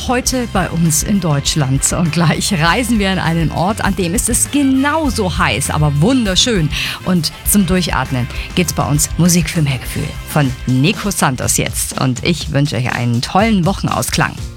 heute bei uns in Deutschland. Und gleich reisen wir an einen Ort, an dem ist es genauso heiß, aber wunderschön. Und zum Durchatmen gibt's bei uns Musik für mehr Gefühl von Nico Santos jetzt. Und ich wünsche euch einen tollen Wochenausklang.